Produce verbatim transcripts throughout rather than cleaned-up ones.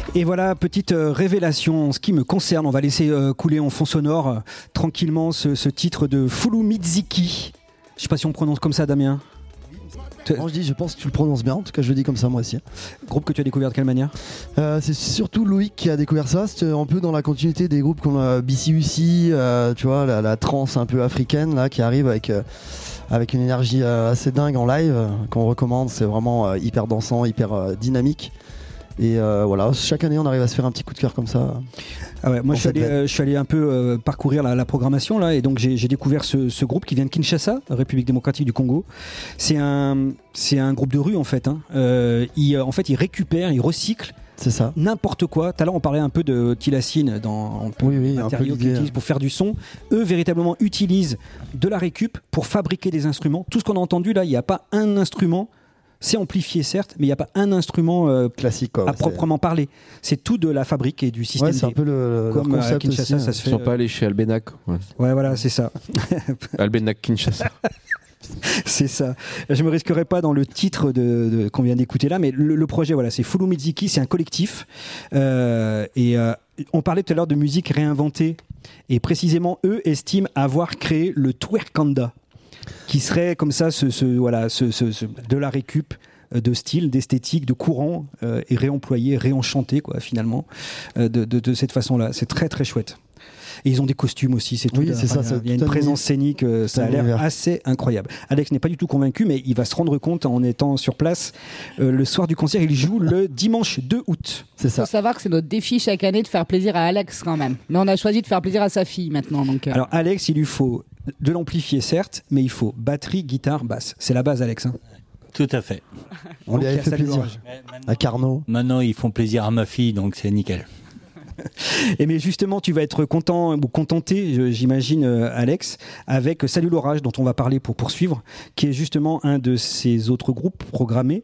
Et voilà, petite euh, révélation en ce qui me concerne. On va laisser euh, couler en fond sonore euh, tranquillement ce, ce titre de Fulu Miziki. Je sais pas si on prononce comme ça, Damien. Moi je dis, je pense que tu le prononces bien, en tout cas je le dis comme ça moi aussi. Groupe que tu as découvert de quelle manière ? euh, C'est surtout Loïc qui a découvert ça, c'est un peu dans la continuité des groupes comme euh, B C U C, euh, tu vois, la, la trance un peu africaine là, qui arrive avec, euh, avec une énergie euh, assez dingue en live, euh, qu'on recommande, c'est vraiment euh, hyper dansant, hyper euh, dynamique. Et euh, voilà, chaque année on arrive à se faire un petit coup de cœur comme ça. Ah ouais, moi je suis, allé, euh, je suis allé un peu euh, parcourir la, la programmation là, et donc j'ai, j'ai découvert ce, ce groupe qui vient de Kinshasa, République démocratique du Congo. C'est un, c'est un groupe de rue en fait. Hein. Euh, il, en fait, il récupère, il recycle. C'est ça. N'importe quoi. Tout à l'heure, on parlait un peu de Tilacine dans oui, oui, matériaux qu'ils utilisent pour faire du son. Eux, véritablement, utilisent de la récup pour fabriquer des instruments. Tout ce qu'on a entendu là, il n'y a pas un instrument. C'est amplifié certes, mais il n'y a pas un instrument euh, classique quoi, à ouais, proprement c'est... parler. C'est tout de la fabrique et du système. Ouais, c'est un peu le comme concept à Kinshasa, aussi, ça se fait. Ils ne sont pas allés chez Albenac. Ouais, ouais voilà, c'est ça. Albenac Kinshasa. C'est ça. Je me risquerai pas dans le titre de, de, qu'on vient d'écouter là, mais le, le projet, voilà, c'est Fulu Miziki, c'est un collectif. Euh, et euh, on parlait tout à l'heure de musique réinventée, et précisément eux estiment avoir créé le twerkanda, qui serait comme ça, ce, ce voilà, ce, ce, ce, de la récup de style, d'esthétique, de courant, euh, et réemployé, réenchanté, quoi, finalement, euh, de, de, de cette façon-là. C'est très très chouette. Et ils ont des costumes aussi, c'est tout. Oui, c'est enfin, ça, il y a une présence scénique, euh, ça a l'air univers. assez incroyable. Alex n'est pas du tout convaincu, mais il va se rendre compte en étant sur place. Euh, le soir du concert, il joue le dimanche deux août. C'est ça. Il faut savoir que c'est notre défi chaque année de faire plaisir à Alex quand même. Mais on a choisi de faire plaisir à sa fille maintenant. Donc, euh... Alors Alex, il lui faut de l'amplifier certes, mais il faut batterie, guitare, basse. C'est la base, Alex. Hein. Tout à fait. On lui avait fait plaisir à Carnot. Maintenant, ils font plaisir à ma fille, donc c'est nickel. Et mais justement, tu vas être content ou contenté, j'imagine, Alex, avec Salut l'orage, dont on va parler pour poursuivre, qui est justement un de ces autres groupes programmés,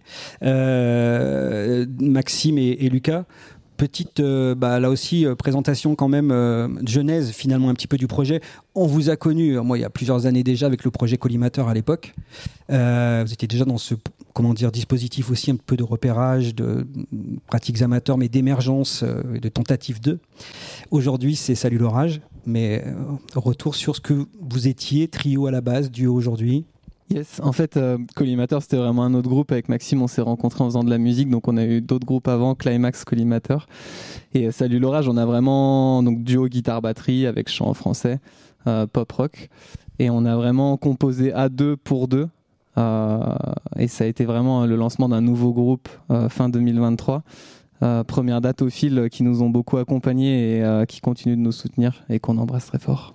euh, Maxime et, et Lucas. Petite, euh, bah, là aussi, euh, présentation quand même, euh, genèse finalement un petit peu du projet. On vous a connu, moi il y a plusieurs années déjà, avec le projet Collimateur à l'époque. Euh, vous étiez déjà dans ce, comment dire, dispositif aussi un peu de repérage, de pratiques amateurs, mais d'émergence, euh, de tentative de. Aujourd'hui, c'est Salut l'orage, mais euh, retour sur ce que vous étiez, trio à la base, duo aujourd'hui. Yes, en fait, euh, Collimateur, c'était vraiment un autre groupe. Avec Maxime, on s'est rencontrés en faisant de la musique, donc on a eu d'autres groupes avant, Climax, Collimateur. Et euh, Salut l'orage, on a vraiment donc duo guitare-batterie avec chant en français, euh, pop-rock. Et on a vraiment composé à deux pour deux. Euh, et ça a été vraiment le lancement d'un nouveau groupe euh, fin deux mille vingt-trois. Euh, première date au fil euh, qui nous ont beaucoup accompagnés et euh, qui continuent de nous soutenir et qu'on embrasse très fort.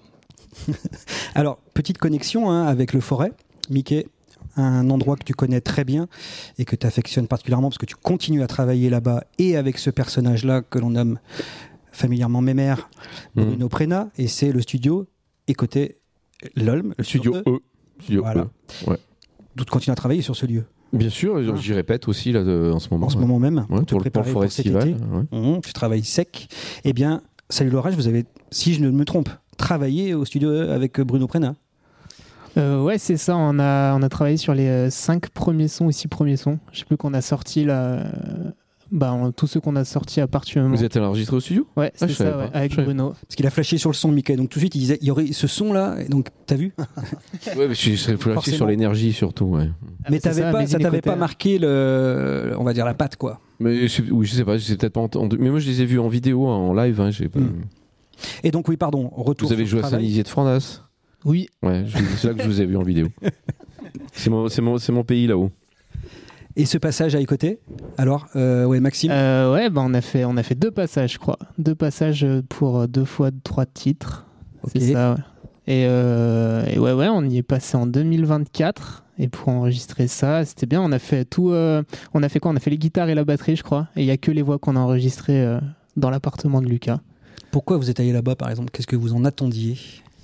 Alors, petite connexion hein, avec le Forêt. Mickey, un endroit que tu connais très bien et que tu affectionnes particulièrement parce que tu continues à travailler là-bas et avec ce personnage-là que l'on nomme familièrement Mémère, Bruno mmh. Prena, et c'est le studio Écoutez l'Olm. Le studio E. E. Studio voilà. E. Ouais. D'où tu continues à travailler sur ce lieu. Bien sûr, ah. j'y répète aussi là, de, en ce moment. En ce moment même, ouais, pour te pour préparer le pour cet festival. été. Ouais. Mmh, tu travailles sec. Eh bien, Salut l'orage, vous avez, si je ne me trompe, travaillé au studio E avec Bruno Prena. Euh, ouais, c'est ça. On a, on a travaillé sur les euh, cinq premiers sons ou six premiers sons. Je sais plus qu'on a sorti là. Euh, bah, on, tous ceux qu'on a sortis à partir du moment. Vous êtes enregistré au studio ? Ouais, c'est ah, ça, ouais, avec Bruno. Parce qu'il a flashé sur le son de Mickey. Donc tout de suite, il disait il y aurait ce son-là. Donc, t'as vu ? Ouais, mais je suis flashé sur l'énergie surtout. Ouais. Ah, mais t'avais ça, pas, ça t'avait pas là. marqué le, on va dire la patte, quoi. Mais je, oui, je sais pas. Je sais peut-être pas entendu. Mais moi, je les ai vus en vidéo, hein, en live. Hein, j'ai pas... mm. Et donc oui, pardon. Retour. Vous avez joué à Saint-Nizier de Frandas ? Oui. Ouais, je, c'est là que je vous ai vu en vidéo. C'est mon, c'est mon, c'est mon pays là-haut. Et ce passage à Écoutez, alors, euh, ouais, Maxime euh, Ouais, bah on, a fait, on a fait deux passages, je crois. Deux passages pour deux fois trois titres. Okay. C'est ça, ouais. Et, euh, et ouais, ouais, on y est passé en deux mille vingt-quatre. Et pour enregistrer ça, c'était bien. On a fait tout. Euh, on a fait quoi ? On a fait les guitares et la batterie, je crois. Et il n'y a que les voix qu'on a enregistrées euh, dans l'appartement de Lucas. Pourquoi vous êtes allé là-bas, par exemple ? Qu'est-ce que vous en attendiez ?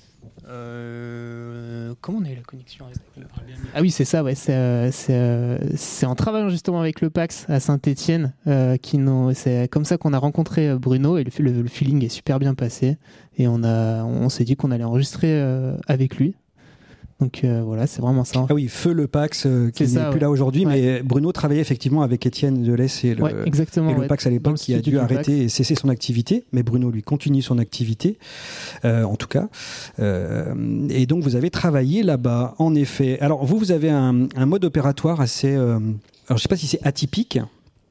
Euh, comment on a eu la connexion avec le... Ah oui, c'est ça, ouais. C'est, euh, c'est, euh, c'est en travaillant justement avec le Pax à Saint-Étienne, euh, qui nous, c'est comme ça qu'on a rencontré Bruno et le, le, le feeling est super bien passé. Et on, a, on s'est dit qu'on allait enregistrer euh, avec lui. Donc euh, voilà, c'est vraiment ça. Ah oui, Feu le Pax euh, qui n'est C'est ça, plus ouais. là aujourd'hui, Ouais. mais Bruno travaillait effectivement avec Étienne Delès et le, Ouais, exactement. et le ouais. Pax à Dans l'époque le qui a studio dû du arrêter Pax. et cesser son activité, mais Bruno lui continue son activité, euh, en tout cas. Euh, et donc vous avez travaillé là-bas, en effet. Alors vous, vous avez un, un mode opératoire assez, euh, alors je ne sais pas si c'est atypique,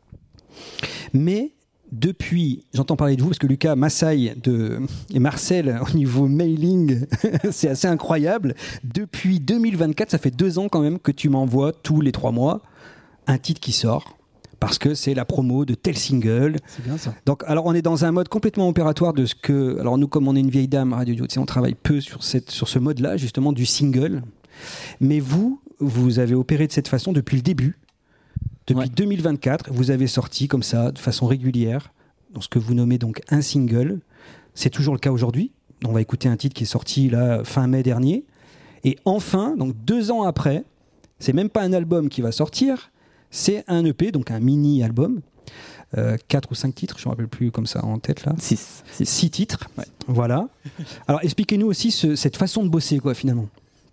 mais depuis, j'entends parler de vous parce que Lucas Massaï de, et Marcel au niveau mailing, c'est assez incroyable. Depuis deux mille vingt-quatre, ça fait deux ans quand même que tu m'envoies tous les trois mois un titre qui sort parce que c'est la promo de tel single. C'est bien ça. Donc, alors on est dans un mode complètement opératoire de ce que, alors nous comme on est une vieille dame Radio Duo, tu sais, on travaille peu sur cette, sur ce mode-là justement du single. Mais vous, vous avez opéré de cette façon depuis le début. Depuis Ouais. deux mille vingt-quatre, vous avez sorti comme ça, de façon régulière, dans ce que vous nommez donc un single. C'est toujours le cas aujourd'hui. On va écouter un titre qui est sorti là, fin mai dernier. Et enfin, donc deux ans après, c'est même pas un album qui va sortir, c'est un E P, donc un mini-album. Euh, quatre ou cinq titres, je ne me rappelle plus comme ça en tête là. six. Six titres, voilà. Alors expliquez-nous aussi ce- cette façon de bosser, quoi, finalement.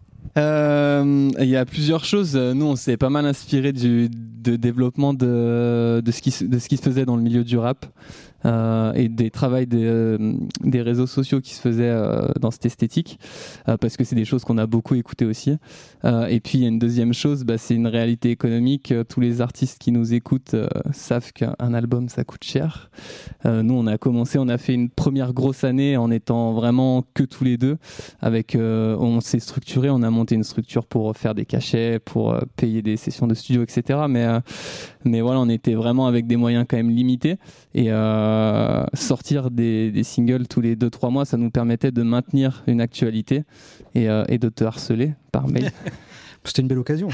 Euh, Il y a plusieurs choses. Nous, on s'est pas mal inspiré du de développement de, de, ce qui, se- de ce qui se faisait dans le milieu du rap euh, et des travails des, euh, des réseaux sociaux qui se faisaient euh, dans cette esthétique, euh, parce que c'est des choses qu'on a beaucoup écoutées aussi. Euh, et puis, il y a une deuxième chose, bah, c'est une réalité économique. Euh, Tous les artistes qui nous écoutent euh, savent qu'un album, ça coûte cher. Euh, nous, on a commencé, on a fait une première grosse année en étant vraiment que tous les deux. Avec, euh, on s'est structuré, on a monté une structure pour faire des cachets, pour euh, payer des sessions de studio, et cetera. Mais, euh, mais voilà, on était vraiment avec des moyens quand même limités. Et euh, sortir des, des singles tous les deux trois mois, ça nous permettait de maintenir une actualité et, euh, et de te harceler par mail. C'était une belle occasion.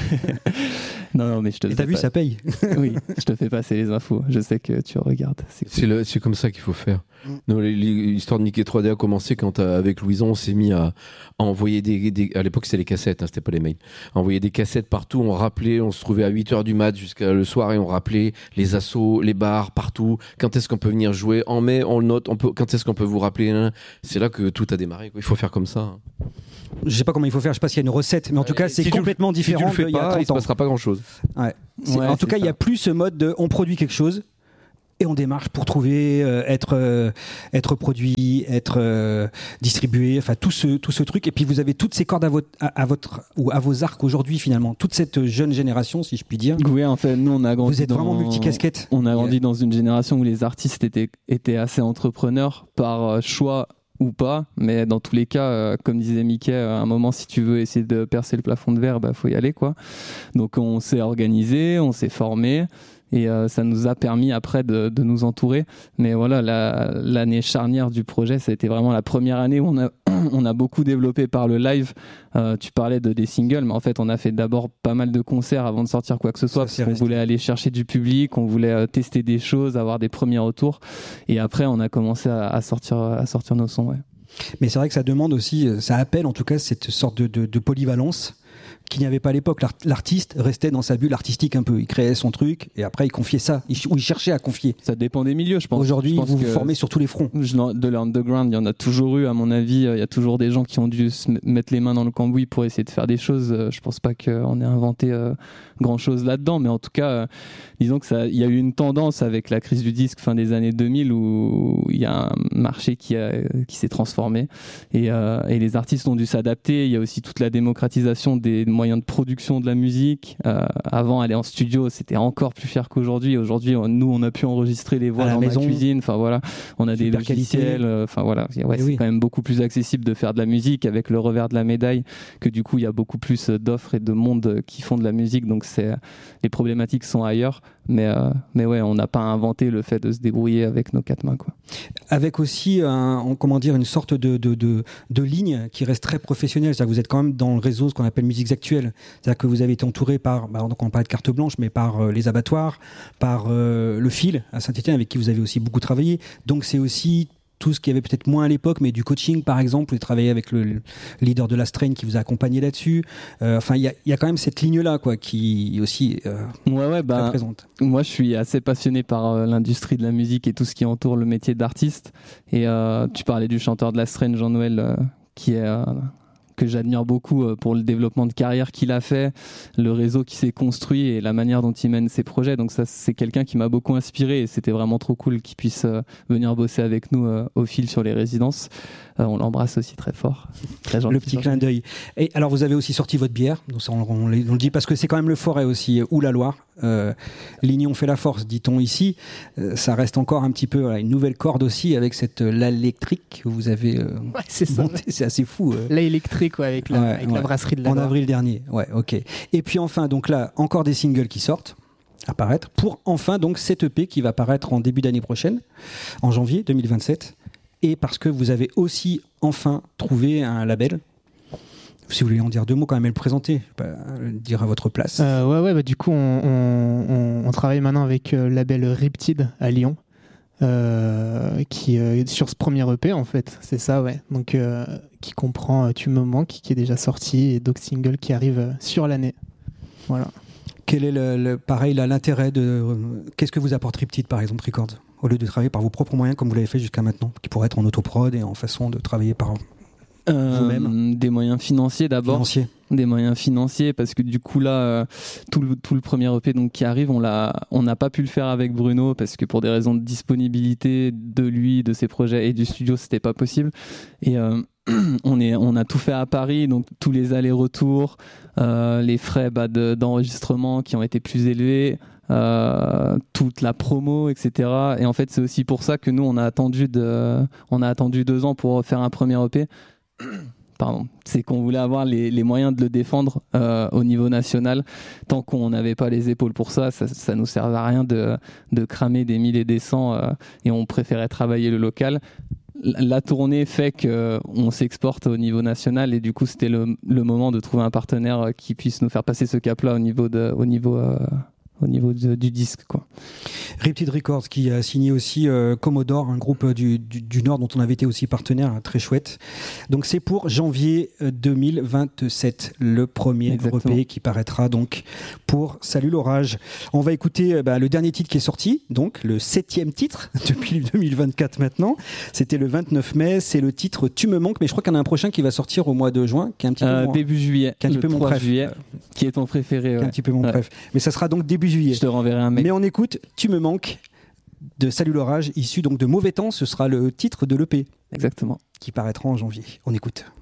non, non, mais je te le Et t'as fais vu, pas- ça paye. Oui, je te fais passer les infos. Je sais que tu regardes. C'est cool. C'est, le- c'est comme ça qu'il faut faire. Mm. Non, les- les- l'histoire de Nicky trois D a commencé quand, euh, avec Louison, on s'est mis à, à envoyer des, des- À l'époque, c'était les cassettes, hein, c'était pas les mails. À envoyer des cassettes partout, on rappelait, on se trouvait à huit heures du mat jusqu'à le soir et on rappelait les assos, les bars, partout. Quand est-ce qu'on peut venir jouer? En mai, on le note. On peut, quand est-ce qu'on peut vous rappeler? hein C'est là que tout a démarré, quoi. Il faut faire comme ça. hein. Je sais pas comment il faut faire, je sais pas s'il y a une recette, mais en tout cas, c'est Si tu le- complètement Si tu différent le fais d'il y a pas, il trente se ans. passera pas grand-chose. Ouais. C'est- Ouais, en tout c'est cas, il y a ça. plus ce mode de on produit quelque chose et on démarche pour trouver, euh, être, euh, être produit, être euh, distribué, enfin tout ce, tout ce truc. Et puis vous avez toutes ces cordes à votre, à, à votre ou à vos arcs aujourd'hui finalement, toute cette jeune génération, si je puis dire. Oui, en fait, nous, on a grandi Vous êtes dans... vraiment multicasquette. On a grandi dans une génération où les artistes étaient, étaient assez entrepreneurs par euh, choix ou pas, mais dans tous les cas, euh, comme disait Mickey, à un moment, si tu veux essayer de percer le plafond de verre, bah, faut y aller, quoi. Donc on s'est organisé, on s'est formé, et euh, ça nous a permis après de, de nous entourer. Mais voilà, la, l'année charnière du projet, ça a été vraiment la première année où on a, on a beaucoup développé par le live. Euh, tu parlais de des singles, mais en fait, on a fait d'abord pas mal de concerts avant de sortir quoi que ce soit, Ça, parce c'est qu'on resté. voulait aller chercher du public, on voulait euh, tester des choses, avoir des premiers retours. Et après, on a commencé à, à sortir, à sortir nos sons. Ouais. Mais c'est vrai que ça demande aussi, euh, ça appelle en tout cas cette sorte de, de, de polyvalence qu'il n'y avait pas à l'époque. L'art- L'artiste restait dans sa bulle artistique un peu. Il créait son truc et après il confiait ça, il, ch- ou il cherchait à confier. Ça dépend des milieux, je pense. Aujourd'hui, Je pense vous vous que formez sur tous les fronts. je- de l'underground, il y en a toujours eu, à mon avis. Il y a toujours des gens qui ont dû se m- mettre les mains dans le cambouis pour essayer de faire des choses. Euh, Je pense pas qu'on ait inventé euh, grand chose là-dedans, mais en tout cas, euh, disons que ça, il y a eu une tendance avec la crise du disque fin des années deux mille où il y a un marché qui, a, qui s'est transformé et, euh, et les artistes ont dû s'adapter. Il y a aussi toute la démocratisation des moyens de production de la musique. Euh, avant, aller en studio, c'était encore plus cher qu'aujourd'hui. Aujourd'hui, on- nous, on a pu enregistrer les voix À la dans maison. la cuisine. Enfin voilà, on a des Super logiciels. qualité. euh, Enfin voilà, ouais, Eh c'est oui. quand même beaucoup plus accessible de faire de la musique avec le revers de la médaille que du coup, il y a beaucoup plus d'offres et de monde qui font de la musique. Donc c'est les problématiques sont ailleurs. Mais euh, mais ouais, on n'a pas inventé le fait de se débrouiller avec nos quatre mains, quoi. Avec aussi un, comment dire, une sorte de, de, de, de ligne qui reste très professionnelle. C'est-à-dire que vous êtes quand même dans le réseau, ce qu'on appelle Musiques Actuelles. C'est-à-dire que vous avez été entouré par, bah, donc on parlait de carte blanche, mais par euh, les abattoirs, par euh, le Fil à Saint-Étienne, avec qui vous avez aussi beaucoup travaillé. Donc c'est aussi tout ce qu'il y avait peut-être moins à l'époque, mais du coaching par exemple, vous travaillez avec le, le leader de la Strain qui vous a accompagné là-dessus. Euh, enfin, il y a, y a quand même cette ligne-là, quoi, qui est aussi euh, Ouais, ouais, très bah, présente. moi, je suis assez passionné par euh, l'industrie de la musique et tout ce qui entoure le métier d'artiste. Et euh, tu parlais du chanteur de la Strain, Jean-Noël, euh, qui est euh, que j'admire beaucoup euh, pour le développement de carrière qu'il a fait, le réseau qui s'est construit et la manière dont il mène ses projets. Donc ça, c'est quelqu'un qui m'a beaucoup inspiré et c'était vraiment trop cool qu'il puisse euh, venir bosser avec nous euh, au fil sur les résidences. Euh, on l'embrasse aussi très fort. Très gentil, le petit clin d'œil. Et alors, vous avez aussi sorti votre bière. Donc ça, on, on, on le dit parce que c'est quand même le Forêt aussi, ou la Loire. Euh, L'union fait la force, dit-on ici. Euh, ça reste encore un petit peu voilà, une nouvelle corde aussi avec cette euh, l'électrique que vous avez euh, ouais, c'est ça. montée. C'est assez fou. Euh. L'électrique, ouais, avec, la, Ouais, avec ouais. la brasserie de la En Loire. avril dernier. Ouais, ok. Et puis enfin, donc là, encore des singles qui sortent. Apparaître pour enfin donc cette E P qui va paraître en début d'année prochaine, en janvier deux mille vingt-sept, et parce que vous avez aussi enfin trouvé un label. Si vous voulez en dire deux mots quand même et le présenter, je vais pas le dire à votre place. Euh, ouais, ouais, bah, du coup, on, on, on, on travaille maintenant avec euh, le label Riptide à Lyon, euh, qui euh, sur ce premier E P en fait, c'est ça, ouais. Donc, euh, qui comprend euh, Tu me manques, qui est déjà sorti, et d'autres singles qui arrivent euh, sur l'année. Voilà. Quel est le, le pareil là, l'intérêt de euh, qu'est-ce que vous apporte Riptide par exemple Records au lieu de travailler par vos propres moyens comme vous l'avez fait jusqu'à maintenant, qui pourrait être en autoprod et en façon de travailler par Euh, vous-même. Des moyens financiers d'abord. Financier. Des moyens financiers parce que du coup là euh, tout, le, tout le premier E P donc qui arrive on l'a on n'a pas pu le faire avec Bruno parce que pour des raisons de disponibilité de lui, de ses projets et du studio c'était pas possible et euh, on est on a tout fait à Paris donc tous les allers-retours euh, les frais bah, de, d'enregistrement qui ont été plus élevés euh, toute la promo etc et en fait c'est aussi pour ça que nous on a attendu de on a attendu deux ans pour faire un premier E P. Pardon, c'est qu'on voulait avoir les, les moyens de le défendre euh, au niveau national. Tant qu'on n'avait pas les épaules pour ça, ça, ça nous servait à rien de, de cramer des mille et des cents euh, et on préférait travailler le local. La tournée fait qu'on s'exporte au niveau national et du coup c'était le, le moment de trouver un partenaire qui puisse nous faire passer ce cap-là au niveau, de, au niveau, euh, au niveau de, du disque, quoi. Riptide Records qui a signé aussi euh, Commodore, un groupe du, du, du Nord dont on avait été aussi partenaire, hein, très chouette. Donc c'est pour janvier deux mille vingt-sept, le premier Exactement. E P qui paraîtra donc pour Salut l'orage. On va écouter euh, bah, le dernier titre qui est sorti, donc le septième titre depuis deux mille vingt-quatre maintenant. C'était le vingt-neuf mai, c'est le titre Tu me manques, mais je crois qu'il y en a un prochain qui va sortir au mois de juin, qui est un petit peu Euh, moins- début juillet, qui est un petit le peu mon trois préf. juillet, qui est ton préféré. qui est Ouais. un petit peu mon Ouais. préf. Mais ça sera donc début juillet. Je te renverrai un mec. Mais on écoute Tu me manques de Salut l'orage, issu donc de Mauvais temps, ce sera le titre de l'E P Exactement. qui paraîtra en janvier. On écoute.